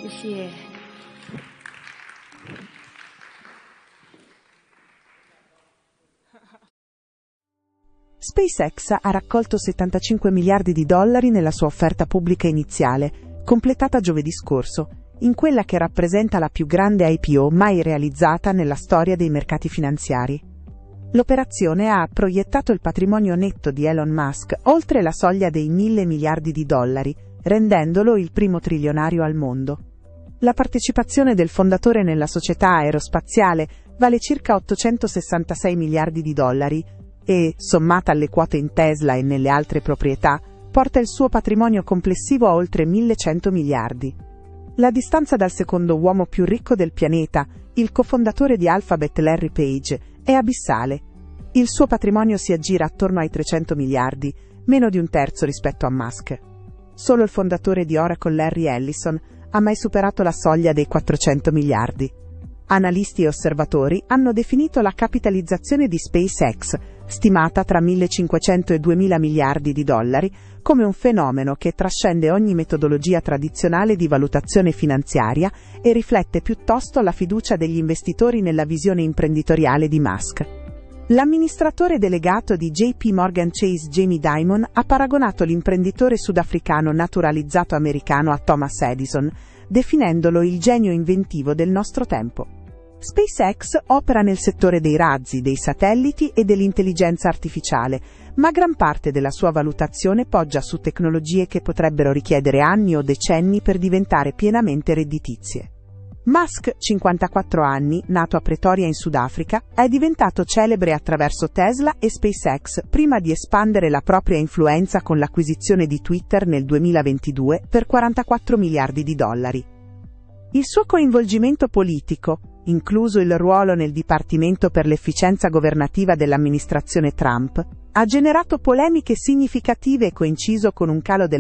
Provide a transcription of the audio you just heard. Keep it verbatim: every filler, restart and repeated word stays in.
谢。 SpaceX ha raccolto settantacinque miliardi di dollari nella sua offerta pubblica iniziale, completata giovedì scorso, in quella che rappresenta la più grande I P O mai realizzata nella storia dei mercati finanziari. L'operazione ha proiettato il patrimonio netto di Elon Musk oltre la soglia dei mille miliardi di dollari, rendendolo il primo trilionario al mondo. La partecipazione del fondatore nella società aerospaziale vale circa ottocentosessantasei miliardi di dollari e, sommata alle quote in Tesla e nelle altre proprietà, porta il suo patrimonio complessivo a oltre millecento miliardi. La distanza dal secondo uomo più ricco del pianeta, il cofondatore di Alphabet Larry Page, è abissale. Il suo patrimonio si aggira attorno ai trecento miliardi, meno di un terzo rispetto a Musk. Solo il fondatore di Oracle Larry Ellison ha mai superato la soglia dei quattrocento miliardi. Analisti e osservatori hanno definito la capitalizzazione di SpaceX, stimata tra millecinquecento e duemila miliardi di dollari, come un fenomeno che trascende ogni metodologia tradizionale di valutazione finanziaria e riflette piuttosto la fiducia degli investitori nella visione imprenditoriale di Musk. L'amministratore delegato di J P Morgan Chase Jamie Dimon ha paragonato l'imprenditore sudafricano naturalizzato americano a Thomas Edison, definendolo il genio inventivo del nostro tempo. SpaceX opera nel settore dei razzi, dei satelliti e dell'intelligenza artificiale, ma gran parte della sua valutazione poggia su tecnologie che potrebbero richiedere anni o decenni per diventare pienamente redditizie. Musk, cinquantaquattro anni, nato a Pretoria in Sudafrica, è diventato celebre attraverso Tesla e SpaceX prima di espandere la propria influenza con l'acquisizione di Twitter nel duemilaventidue per quarantaquattro miliardi di dollari. Il suo coinvolgimento politico, incluso il ruolo nel Dipartimento per l'efficienza governativa dell'amministrazione Trump, ha generato polemiche significative e coinciso con un calo del